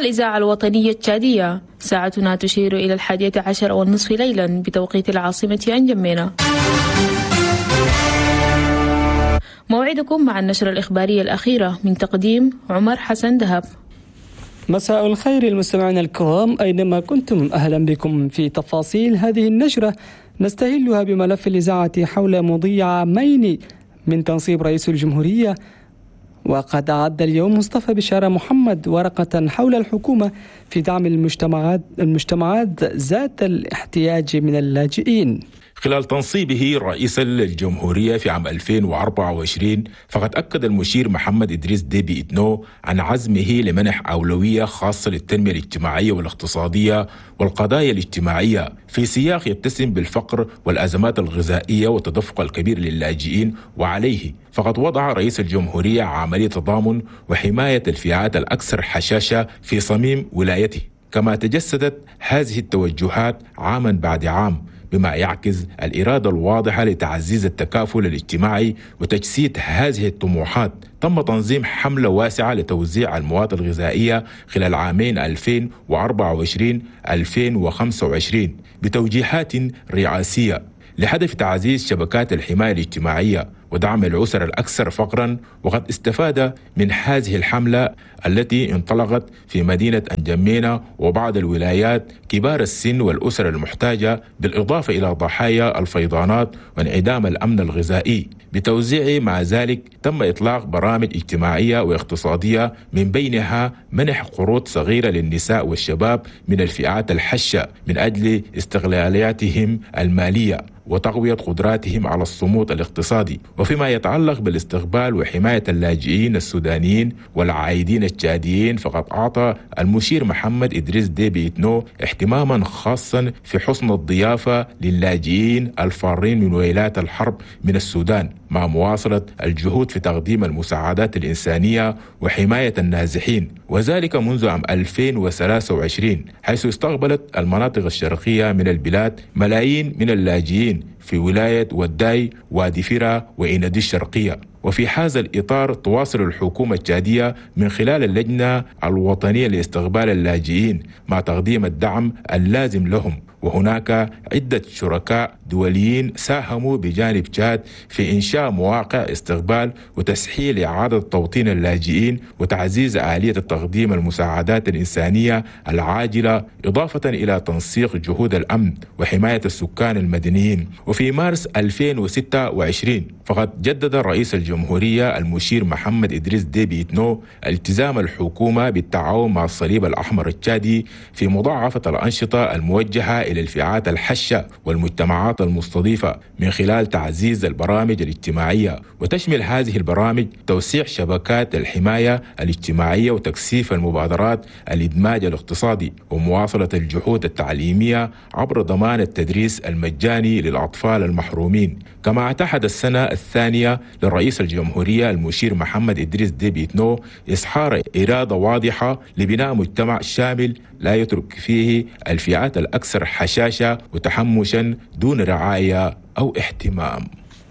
الإذاعة الوطنية التشادية، ساعتنا تشير إلى 11:30 ليلا بتوقيت العاصمة أنجمينا. موعدكم مع النشرة الإخبارية الأخيرة من تقديم عمر حسن دهب. مساء الخير المستمعين الكرام أينما كنتم، أهلا بكم في تفاصيل هذه النشرة نستهلها بملف الإذاعة حول مضي عامين من تنصيب رئيس الجمهورية. وقد أعد اليوم مصطفى بشارة محمد ورقة حول الحكومة في دعم المجتمعات ذات الاحتياج من اللاجئين. خلال تنصيبه رئيسا للجمهورية في عام 2024 فقد أكد المشير محمد إدريس ديبي إتنو عن عزمه لمنح أولوية خاصة للتنمية الاجتماعية والاقتصادية والقضايا الاجتماعية في سياق يتسم بالفقر والأزمات الغذائية والتدفق الكبير للاجئين. وعليه فقد وضع رئيس الجمهورية عملية تضامن وحماية الفئات الأكثر حشاشة في صميم ولايته، كما تجسدت هذه التوجهات عاما بعد عام بما يعكس الإرادة الواضحة لتعزيز التكافل الاجتماعي وتجسيد هذه الطموحات. تم تنظيم حملة واسعة لتوزيع المواد الغذائية خلال عامين 2024-2025 بتوجيهات رئاسية لهدف تعزيز شبكات الحماية الاجتماعية ودعم الأسر الأكثر فقرا. وقد استفاد من هذه الحملة التي انطلقت في مدينة أنجمينا وبعض الولايات كبار السن والأسر المحتاجة، بالإضافة إلى ضحايا الفيضانات وانعدام الأمن الغذائي. بتوزيع مع ذلك تم إطلاق برامج اجتماعية واقتصادية من بينها منح قروض صغيرة للنساء والشباب من الفئات الحشة من أجل استغلالياتهم المالية وتقوية قدراتهم على الصمود الاقتصادي. وفيما يتعلق بالاستقبال وحماية اللاجئين السودانيين والعائدين التشاديين فقد أعطى المشير محمد إدريس ديبي إتنو اهتماما خاصا في حسن الضيافة للاجئين الفارين من ويلات الحرب من السودان، مع مواصلة الجهود في تقديم المساعدات الإنسانية وحماية النازحين، وذلك منذ عام 2023 حيث استقبلت المناطق الشرقية من البلاد ملايين من اللاجئين في ولاية وداي وادي فرا وإندي الشرقية. وفي هذا الإطار تواصل الحكومة التشادية من خلال اللجنة الوطنية لاستقبال اللاجئين مع تقديم الدعم اللازم لهم. وهناك عدة شركاء دوليين ساهموا بجانب تشاد في إنشاء مواقع استقبال وتسهيل إعادة توطين اللاجئين وتعزيز آلية تقديم المساعدات الإنسانية العاجلة، إضافة إلى تنسيق جهود الأمن وحماية السكان المدنيين. وفي مارس 2026 فقد جدد رئيس الجمهورية المشير محمد إدريس ديبي إتنو التزام الحكومة بالتعاون مع الصليب الأحمر التشادي في مضاعفة الأنشطة الموجهة إلى الفئات الحشة والمجتمعات المستضيفة من خلال تعزيز البرامج الاجتماعية. وتشمل هذه البرامج توسيع شبكات الحماية الاجتماعية وتكثيف المبادرات الإدماج الاقتصادي ومواصلة الجهود التعليمية عبر ضمان التدريس المجاني للأطفال المحرومين. كما اعتقد السنة الثانية لرئيس الجمهورية المشير محمد إدريس ديبي إتنو إظهار إرادة واضحة لبناء مجتمع شامل لا يترك فيه الفئات الأكثر حشاشة وتحمشا دون رعاية أو اهتمام.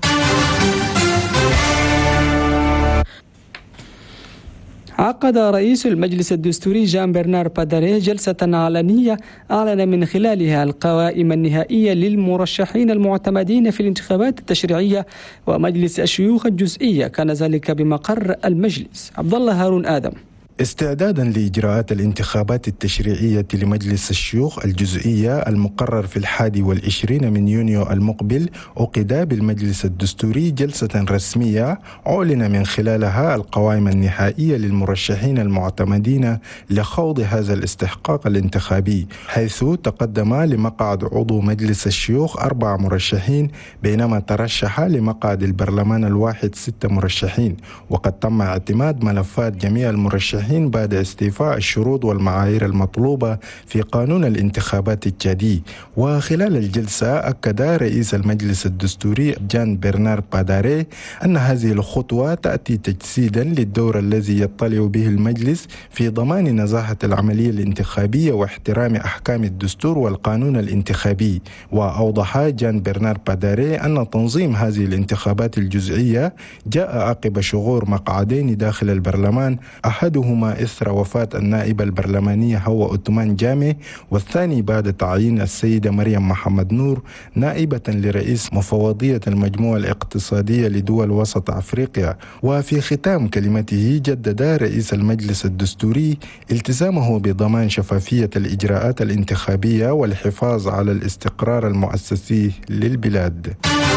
عقد رئيس المجلس الدستوري جان برنار باداري جلسة علنية أعلن من خلالها القوائم النهائية للمرشحين المعتمدين في الانتخابات التشريعية ومجلس الشيوخ الجزئية، كان ذلك بمقر المجلس. عبد الله هارون آدم. استعدادا لإجراءات الانتخابات التشريعية لمجلس الشيوخ الجزئية المقرر في 21 من يونيو المقبل، عقد بالمجلس الدستوري جلسة رسمية أعلن من خلالها القوائم النهائية للمرشحين المعتمدين لخوض هذا الاستحقاق الانتخابي، حيث تقدم لمقعد عضو مجلس الشيوخ 4 مرشحين، بينما ترشح لمقعد البرلمان الواحد 6 مرشحين. وقد تم اعتماد ملفات جميع المرشحين بعد استيفاء الشروط والمعايير المطلوبة في قانون الانتخابات التشادي. وخلال الجلسة أكد رئيس المجلس الدستوري جان برنار باداري أن هذه الخطوة تأتي تجسيدا للدور الذي يطلع به المجلس في ضمان نزاهة العملية الانتخابية واحترام أحكام الدستور والقانون الانتخابي. وأوضح جان برنار باداري أن تنظيم هذه الانتخابات الجزئية جاء عقب شغور مقعدين داخل البرلمان، أحدهما أحدهما إثر وفاة النائبة البرلمانية هوى أوتمان جامع، والثاني بعد تعيين السيدة مريم محمد نور نائبة لرئيس مفوضية المجموعة الاقتصادية لدول وسط أفريقيا. وفي ختام كلمته جدد رئيس المجلس الدستوري التزامه بضمان شفافية الإجراءات الانتخابية والحفاظ على الاستقرار المؤسسي للبلاد.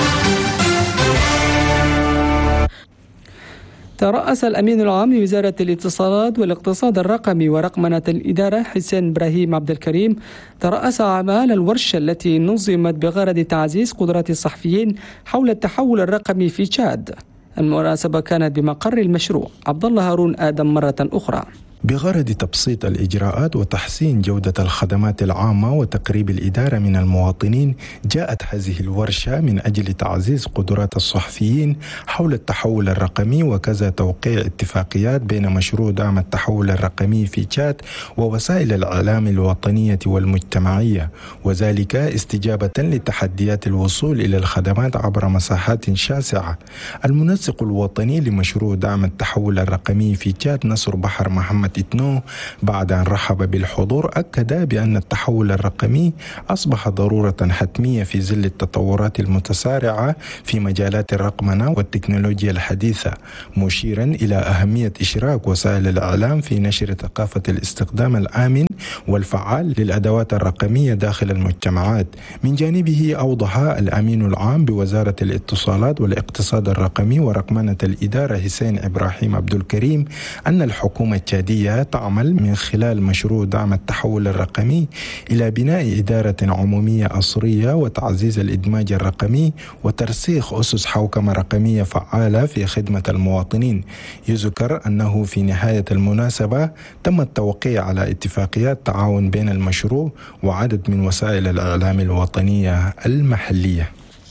ترأس الأمين العام لوزارة الاتصالات والاقتصاد الرقمي ورقمنة الإدارة حسين إبراهيم عبد الكريم ترأس أعمال الورشة التي نظمت بغرض تعزيز قدرات الصحفيين حول التحول الرقمي في تشاد. المناسبة كانت بمقر المشروع. عبد الله هارون آدم مرة أخرى. بغرض تبسيط الإجراءات وتحسين جودة الخدمات العامة وتقريب الإدارة من المواطنين، جاءت هذه الورشة من أجل تعزيز قدرات الصحفيين حول التحول الرقمي، وكذا توقيع اتفاقيات بين مشروع دعم التحول الرقمي في تشاد ووسائل الإعلام الوطنية والمجتمعية، وذلك استجابة لتحديات الوصول إلى الخدمات عبر مساحات شاسعة. المنسق الوطني لمشروع دعم التحول الرقمي في تشاد نصر بحر محمد إتنو بعد أن رحب بالحضور أكد بأن التحول الرقمي أصبح ضرورة حتمية في ظل التطورات المتسارعة في مجالات الرقمنة والتكنولوجيا الحديثة، مشيرا إلى أهمية إشراك وسائل الإعلام في نشر ثقافة الاستخدام الآمن والفعال للأدوات الرقمية داخل المجتمعات. من جانبه أوضح الأمين العام بوزارة الاتصالات والاقتصاد الرقمي ورقمنة الإدارة حسين إبراهيم عبد الكريم أن الحكومة التشادية تعمل من خلال مشروع دعم التحول الرقمي إلى بناء إدارة عمومية عصرية وتعزيز الإدماج الرقمي وترسيخ أسس حوكمة رقمية فعالة في خدمة المواطنين. يذكر أنه في نهاية المناسبة تم التوقيع على اتفاقيات تعاون بين المشروع وعدد من وسائل الإعلام الوطنية المحلية.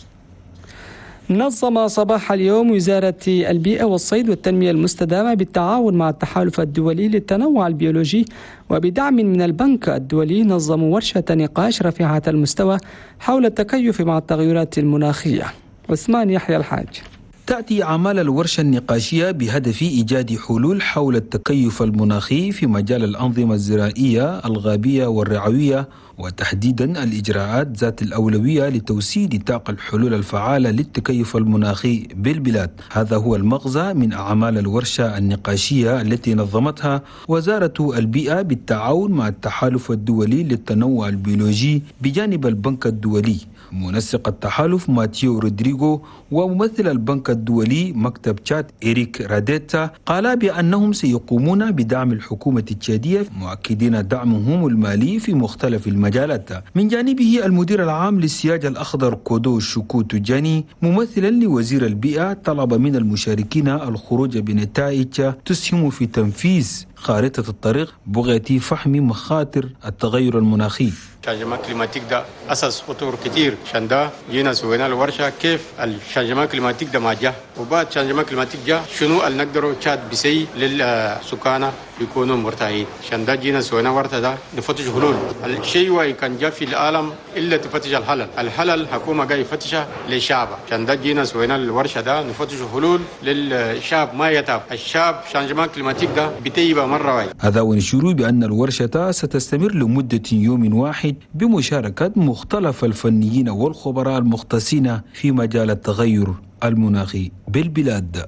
نظم صباح اليوم وزارة البيئة والصيد والتنمية المستدامة بالتعاون مع التحالف الدولي للتنوع البيولوجي وبدعم من البنك الدولي نظموا ورشة نقاش رفيعة المستوى حول التكيف مع التغيرات المناخية. عثمان يحيى الحاج. تأتي أعمال الورشة النقاشية بهدف إيجاد حلول حول التكيف المناخي في مجال الأنظمة الزراعية الغابية والرعوية، وتحديدا الإجراءات ذات الأولوية لتوسيد طاقة الحلول الفعالة للتكيف المناخي بالبلاد. هذا هو المغزى من أعمال الورشة النقاشية التي نظمتها وزارة البيئة بالتعاون مع التحالف الدولي للتنوع البيولوجي بجانب البنك الدولي. منسق التحالف ماتيو رودريغو وممثل البنك الدولي مكتب تشاد إريك راديتا قال بأنهم سيقومون بدعم الحكومة التشادية، مؤكدين دعمهم المالي في مختلف المجالات. من جانبه المدير العام للسياج الأخضر كودو شوكو توجاني ممثلا لوزير البيئة طلب من المشاركين الخروج بنتائج تسهم في تنفيذ خارطة الطريق بغية فهم مخاطر التغير المناخي. الشانجمان كليماتيك ده أساس خطور كتير، عشان ده جينا سوينا الورشة كيف الشانجمان كليماتيك ده ما جاء، وبعد الشانجمان كليماتيك جاء شنو اللي نقدروا تشاد بسي للسكان يكونوا مرتاحين. عشان ده جينا سوينا ورشة ده نفتش حلول. الشيء وإن كان جاء في العالم إلا تفتش الحلل الحكومة جاي يفتشها للشعب. عشان ده جينا سوينا الورشة ده نفتش حلول للشعب ما يتعب. الشعب شانجمان كليماتيك ده بتيبه مرة واحدة. هذا ونشير بأن الورشة ستستمر لمدة يوم واحد بمشاركة مختلف الفنيين والخبراء المختصين في مجال التغير المناخي بالبلاد.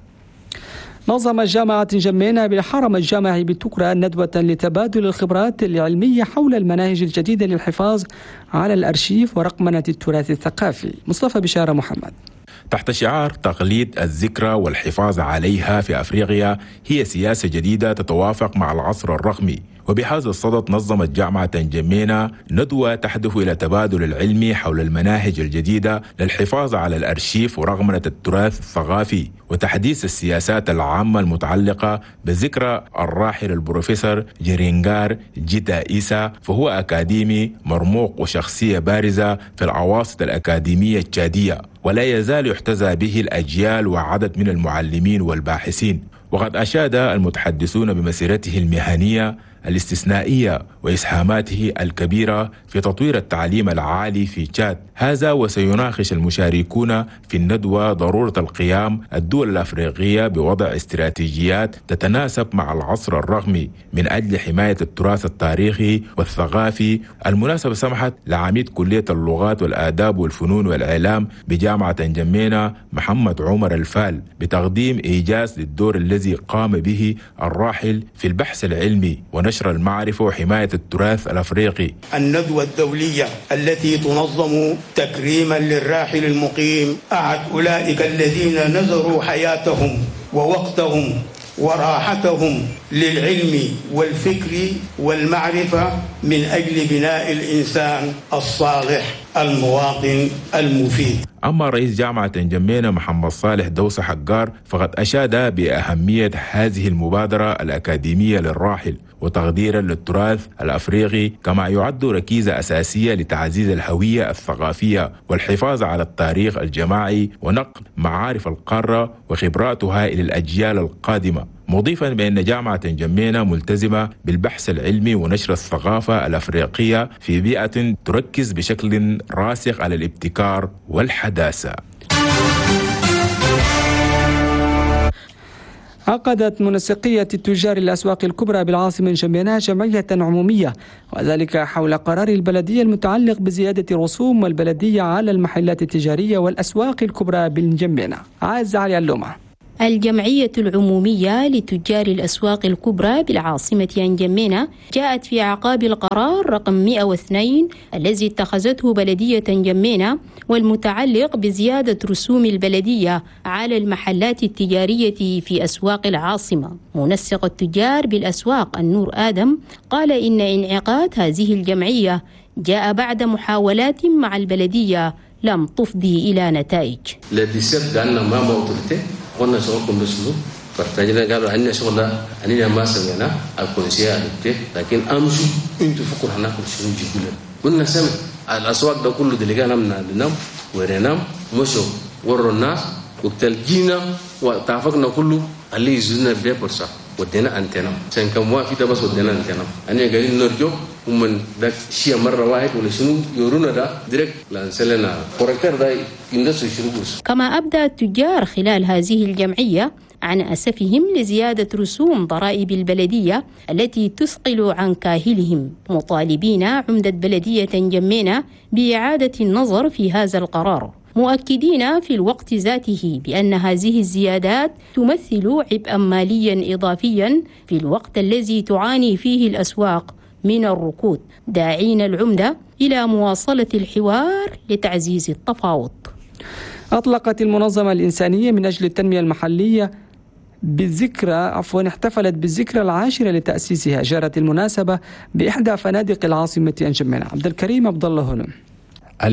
نظمت جامعة جمينة بالحرم الجامعي بتكرى ندوة لتبادل الخبرات العلمية حول المناهج الجديدة للحفاظ على الأرشيف ورقمنة التراث الثقافي. مصطفى بشارة محمد. تحت شعار تقليد الذكرى والحفاظ عليها في أفريقيا، هي سياسة جديدة تتوافق مع العصر الرقمي. وبهذا الصدد نظمت جامعة جمينة ندوة تهدف إلى تبادل العلمي حول المناهج الجديدة للحفاظ على الأرشيف ورقمنة التراث الثقافي وتحديث السياسات العامة المتعلقة بذكرى الراحل البروفيسور جيرينغار جيتا إيسا، فهو أكاديمي مرموق وشخصية بارزة في الأواسط الأكاديمية التشادية، ولا يزال يحتذى به الأجيال وعدد من المعلمين والباحثين. وقد أشاد المتحدثون بمسيرته المهنية الاستثنائية وإسهاماته الكبيرة في تطوير التعليم العالي في تشاد. هذا وسيناقش المشاركون في الندوة ضرورة القيام الدول الأفريقية بوضع استراتيجيات تتناسب مع العصر الرقمي من أجل حماية التراث التاريخي والثقافي. المناسبة سمحت لعميد كلية اللغات والآداب والفنون والإعلام بجامعة نجمينا محمد عمر الفال بتقديم إيجاز للدور الذي قام به الراحل في البحث العلمي ونشر المعرفة وحماية التراث الأفريقي. الندوة الدولية التي تنظم تكريما للراحل المقيم أحد أولئك الذين نذروا حياتهم ووقتهم وراحتهم للعلم والفكر والمعرفة من أجل بناء الإنسان الصالح المواطن المفيد. أما رئيس جامعة نجمينا محمد صالح دوسة حقار فقد أشاد بأهمية هذه المبادرة الأكاديمية للراحل وتقديرا للتراث الأفريقي، كما يعد ركيزة أساسية لتعزيز الهوية الثقافية والحفاظ على التاريخ الجماعي ونقل معارف القارة وخبراتها إلى الأجيال القادمة، مضيفا بأن جامعة نجمينا ملتزمة بالبحث العلمي ونشر الثقافة الأفريقية في بيئة تركز بشكل راسخ على الابتكار والحداثة. عقدت منسقية التجار الأسواق الكبرى بالعاصمة نجمينا جمعية عمومية، وذلك حول قرار البلدية المتعلق بزيادة رسوم البلدية على المحلات التجارية والأسواق الكبرى بالنجمينا. عايز علي اللومة. الجمعية العمومية لتجار الأسواق الكبرى بالعاصمة نجمينا جاءت في أعقاب القرار رقم 102 الذي اتخذته بلدية نجمينا والمتعلق بزيادة رسوم البلدية على المحلات التجارية في أسواق العاصمة. منسق التجار بالأسواق النور آدم قال إن انعقاد هذه الجمعية جاء بعد محاولات مع البلدية لم تفضي إلى نتائج. قلنا شغلكم بسلو فرتاجنا قالوا عندنا شغل أننا ما سمعنا الكونسيا لكن أمشوا أنتوا فكروا هناكل شنو يجيبوا لنا. قلنا سمع الأسواق ده كله دلقانا من نام ورنام مشوا وروا الناس وقتلجينا وتعفقنا كله اللي يزودنا بيبرسا ودينا أنتنا عشان كم واحد بس ودينا أنتنا أنا قاعدين نرجو ومن ذاك شيء مرة واحد ولا شنو يورونا ده ديركت لانسلنا كوركتر ده يندسوا شنو. كما أبدى التجار خلال هذه الجمعية عن أسفهم لزيادة رسوم ضرائب البلدية التي تثقل عن كاهلهم، مطالبين عمدة بلدية نجمينا بإعادة النظر في هذا القرار، مؤكدين في الوقت ذاته بأن هذه الزيادات تمثل عبئا ماليا إضافيا في الوقت الذي تعاني فيه الأسواق من الركود، داعين العمدة إلى مواصلة الحوار لتعزيز التفاوض. أطلقت المنظمة الإنسانية من أجل التنمية المحلية احتفلت بالذكرى 10 لتأسيسها. جرت المناسبة بإحدى فنادق العاصمة نجمينا. عبد الكريم عبد الله هنا. 2016-2026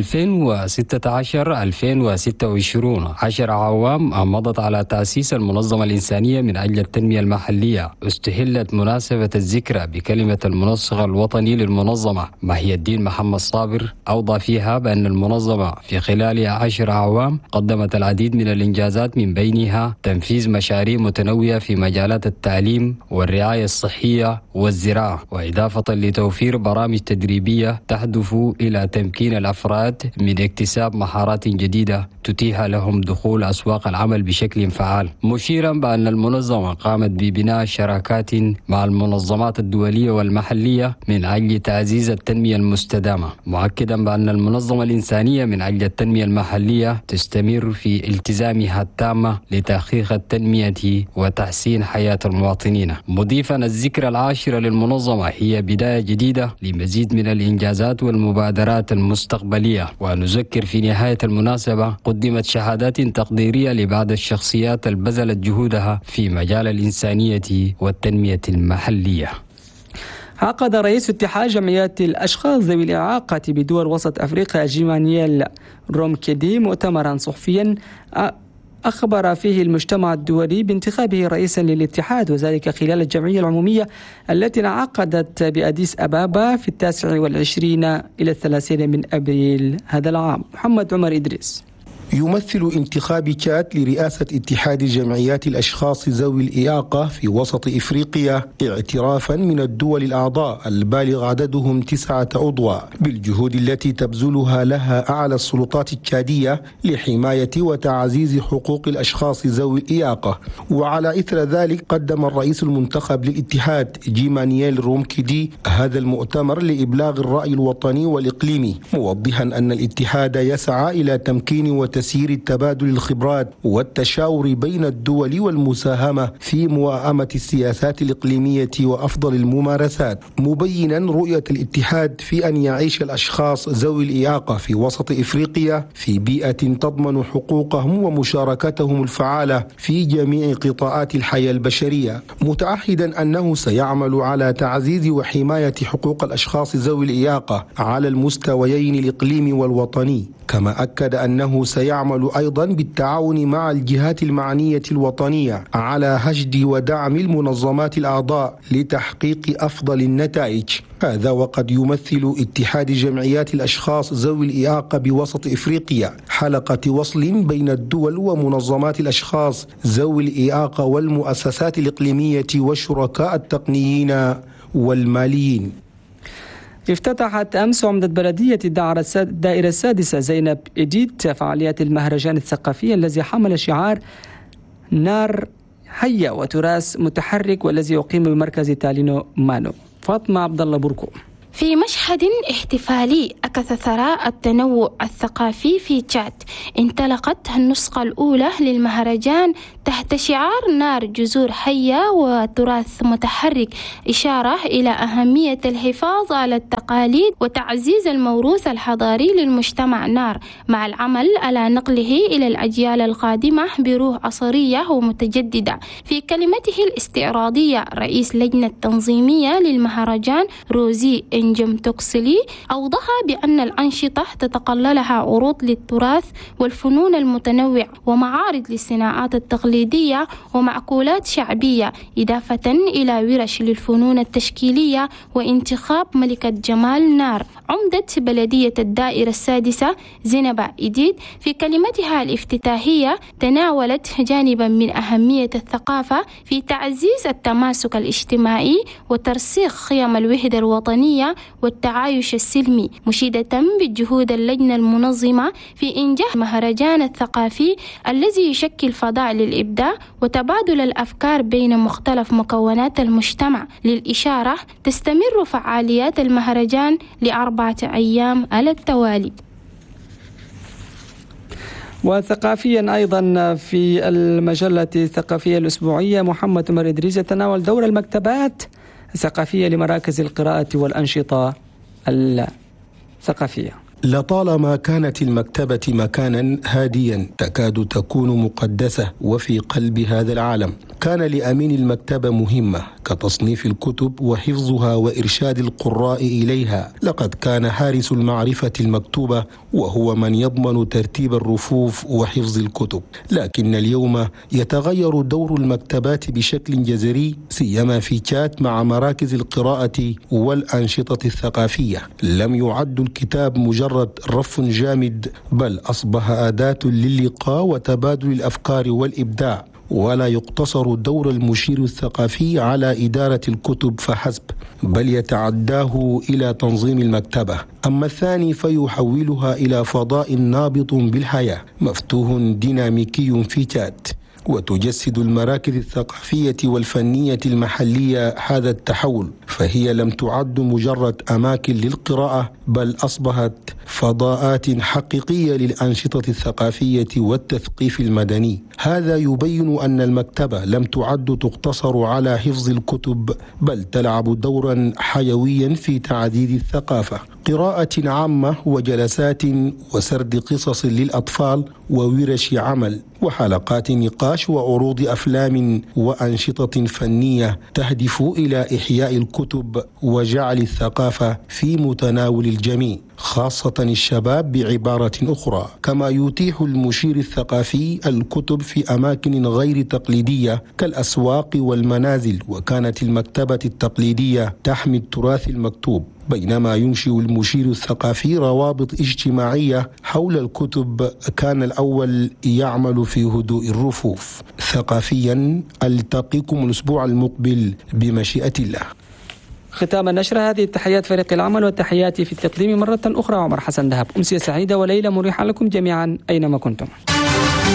10 أعوام مضت على تأسيس المنظمة الإنسانية من أجل التنمية المحلية. استهلت مناسبة الذكرى بكلمة المنسق الوطني للمنظمة محي الدين محمد صابر. أوضى فيها بأن المنظمة في خلال 10 أعوام قدمت العديد من الإنجازات، من بينها تنفيذ مشاريع متنوعة في مجالات التعليم والرعاية الصحية والزراعة، وإضافة لتوفير برامج تدريبية تهدف إلى تمكين الأفراد من اكتساب مهارات جديدة تتيح لهم دخول أسواق العمل بشكل فعال، مشيرا بأن المنظمة قامت ببناء شراكات مع المنظمات الدولية والمحلية من أجل تعزيز التنمية المستدامة، مؤكدا بأن المنظمة الإنسانية من أجل التنمية المحلية تستمر في التزامها التام لتحقيق التنمية وتحسين حياة المواطنين، مضيفا الذكرى 10 للمنظمة هي بداية جديدة لمزيد من الإنجازات والمبادرات المستقبلية. ونذكر في نهاية المناسبة قدمت شهادات تقديرية لبعض الشخصيات بذلت جهودها في مجال الإنسانية والتنمية المحلية. عقد رئيس اتحاد جمعيات الأشخاص ذوي الإعاقة بدول وسط أفريقيا جيمانييل رومكيدي مؤتمرا صحفيا أخبر فيه المجتمع الدولي بانتخابه رئيسا للاتحاد، وذلك خلال الجمعية العمومية التي انعقدت بأديس أبابا في 29 إلى 30 من أبريل هذا العام. محمد عمر إدريس. يمثل انتخاب تشاد لرئاسة اتحاد جمعيات الأشخاص ذوي الإعاقة في وسط إفريقيا اعترافا من الدول الأعضاء البالغ عددهم 9 عضوا بالجهود التي تبذلها لها أعلى السلطات التشادية لحماية وتعزيز حقوق الأشخاص ذوي الإعاقة. وعلى إثر ذلك قدم الرئيس المنتخب للاتحاد جيمانييل رومكيدي هذا المؤتمر لإبلاغ الرأي الوطني والإقليمي، موضحا أن الاتحاد يسعى إلى تمكين وتسيير التبادل الخبرات والتشاور بين الدول والمساهمة في موائمة السياسات الإقليمية وأفضل الممارسات، مبينا رؤية الاتحاد في أن يعيش الأشخاص ذوي الإعاقة في وسط إفريقيا في بيئة تضمن حقوقهم ومشاركتهم الفعالة في جميع قطاعات الحياة البشرية، متعهدا أنه سيعمل على تعزيز وحماية حقوق الأشخاص ذوي الإعاقة على المستويين الإقليمي والوطني. كما أكد أنه سيعمل أيضا بالتعاون مع الجهات المعنية الوطنية على هجد ودعم المنظمات الأعضاء لتحقيق أفضل النتائج. هذا وقد يمثل اتحاد جمعيات الأشخاص ذوي الإعاقة بوسط إفريقيا حلقة وصل بين الدول ومنظمات الأشخاص ذوي الإعاقة والمؤسسات الإقليمية والشركاء التقنيين والماليين. افتتحت أمس عمدة بلدية الدائرة السادسة زينب إديت فعاليات المهرجان الثقافي الذي حمل شعار نار حية وتراث متحرك والذي يقيم بمركز تالينو مانو. فاطمة عبد الله بوركو. في مشهد احتفالي أكثر ثراء التنوع الثقافي في تشاد، انطلقت النسخة الأولى للمهرجان تحت شعار نار جذور حية وتراث متحرك، إشارة إلى أهمية الحفاظ على التقاليد وتعزيز الموروث الحضاري للمجتمع نار، مع العمل على نقله إلى الأجيال القادمة بروح عصرية ومتجددة. في كلمته الاستعراضية رئيس لجنة تنظيمية للمهرجان روزي إنجم توكسلي أوضح بأن الأنشطة تتقللها عروض للتراث والفنون المتنوع ومعارض للصناعات التقليدية ومأكولات شعبية، إضافة إلى ورش للفنون التشكيلية وانتخاب ملكة جمال نار. عمدة بلدية الدائرة السادسة زينب إديت في كلمتها الافتتاحية تناولت جانبا من أهمية الثقافة في تعزيز التماسك الاجتماعي وترسيخ قيم الوحدة الوطنية والتعايش السلمي، مشيدة بالجهود اللجنة المنظمة في إنجاح المهرجان الثقافي الذي يشكل فضاء للإبداع وتبادل الأفكار بين مختلف مكونات المجتمع. للإشارة تستمر فعاليات المهرجان ل4 أيام على التوالي. وثقافيا أيضا في المجلة الثقافية الأسبوعية محمد عمر إدريس يتناول دور المكتبات الثقافية لمراكز القراءة والأنشطة الثقافية. لطالما كانت المكتبة مكانا هاديا تكاد تكون مقدسة وفي قلب هذا العالم، كان لأمين المكتبة مهمة كتصنيف الكتب وحفظها وإرشاد القراء إليها. لقد كان حارس المعرفة المكتوبة وهو من يضمن ترتيب الرفوف وحفظ الكتب، لكن اليوم يتغير دور المكتبات بشكل جذري سيما في تشاد مع مراكز القراءة والأنشطة الثقافية. لم يعد الكتاب مجرد رف جامد، بل أصبح أداة للقاء وتبادل الأفكار والإبداع، ولا يقتصر دور المشير الثقافي على إدارة الكتب فحسب، بل يتعداه إلى تنظيم المكتبة. أما الثاني فيحولها إلى فضاء نابض بالحياة مفتوح ديناميكي في تشاد. وتجسد المراكز الثقافية والفنية المحلية هذا التحول، فهي لم تعد مجرد أماكن للقراءة، بل أصبحت فضاءات حقيقية للأنشطة الثقافية والتثقيف المدني. هذا يبين أن المكتبة لم تعد تقتصر على حفظ الكتب، بل تلعب دورا حيويا في تعزيز الثقافة. قراءة عامة وجلسات وسرد قصص للأطفال وورش عمل وحلقات نقاش وعروض أفلام وأنشطة فنية تهدف إلى إحياء الكتب وجعل الثقافة في متناول الجميع، خاصة الشباب بعبارة أخرى. كما يتيح المشير الثقافي الكتب في أماكن غير تقليدية كالأسواق والمنازل، وكانت المكتبة التقليدية تحمي التراث المكتوب بينما ينشئ المشير الثقافي روابط اجتماعية حول الكتب، كان الأول يعمل في هدوء الرفوف. ثقافيا ألتقيكم الأسبوع المقبل بمشيئة الله. ختام النشرة هذه تحيات فريق العمل وتحياتي في التقديم مرة أخرى عمر حسن دهب. أمسية سعيدة وليلة مريحة لكم جميعا أينما كنتم.